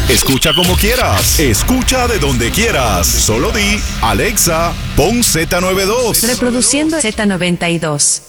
Escucha como quieras. Escucha de donde quieras. Solo di, Alexa, pon Z92. Reproduciendo Z92.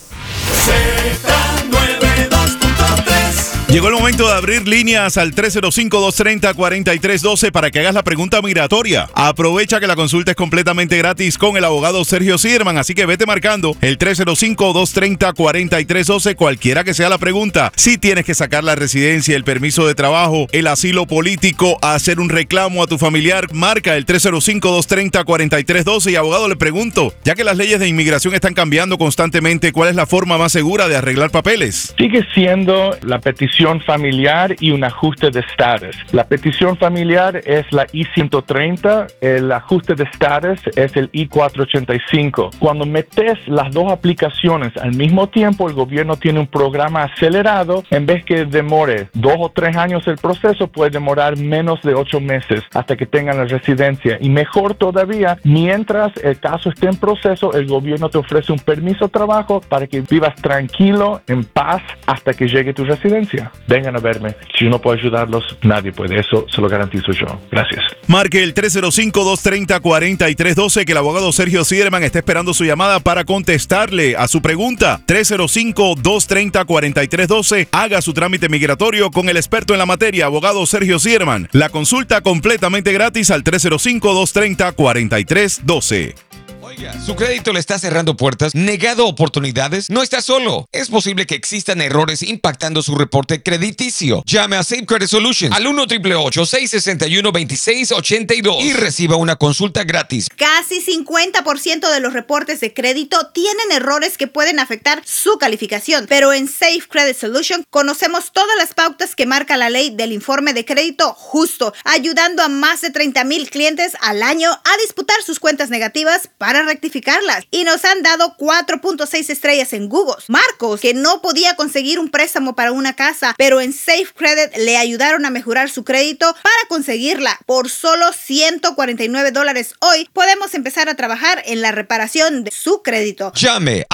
Llegó el momento de abrir líneas al 305-230-4312 para que hagas la pregunta migratoria. Aprovecha que la consulta es completamente gratis con el abogado Sergio Zierman, así que vete marcando el 305-230-4312, cualquiera que sea la pregunta. Si tienes que sacar la residencia, el permiso de trabajo, el asilo político, hacer un reclamo a tu familiar, marca el 305-230-4312 y abogado, le pregunto, ya que las leyes de inmigración están cambiando constantemente, ¿cuál es la forma más segura de arreglar papeles? Sigue siendo la petición familiar y un ajuste de estatus. La petición familiar es la I-130, el ajuste de estatus es el I-485. Cuando metes las dos aplicaciones al mismo tiempo, el gobierno tiene un programa acelerado. En vez que demore 2 o 3 años el proceso, puede demorar menos de 8 meses hasta que tengan la residencia. Y mejor todavía, mientras el caso esté en proceso, el gobierno te ofrece un permiso de trabajo para que vivas tranquilo, en paz, hasta que llegue tu residencia. Vengan a verme. Si yo no puedo ayudarlos, nadie puede. Eso se lo garantizo yo. Gracias. Marque el 305-230-4312 que el abogado Sergio Zierman está esperando su llamada para contestarle a su pregunta. 305-230-4312. Haga su trámite migratorio con el experto en la materia, abogado Sergio Zierman. La consulta completamente gratis al 305-230-4312. Oiga, ¿su crédito le está cerrando puertas? ¿Negado oportunidades? No está solo. Es posible que existan errores impactando su reporte crediticio. Llame a Safe Credit Solutions al 1-888-661-2682 y reciba una consulta gratis. Casi 50% de los reportes de crédito tienen errores que pueden afectar su calificación. Pero en Safe Credit Solutions conocemos todas las pautas que marca la ley del informe de crédito justo, ayudando a más de 30,000 clientes al año a disputar sus cuentas negativas para rectificarlas, y nos han dado 4.6 estrellas en Google. Marcos, que no podía conseguir un préstamo para una casa, pero en Safe Credit le ayudaron a mejorar su crédito para conseguirla. Por solo $149 hoy podemos empezar a trabajar en la reparación de su crédito. Llame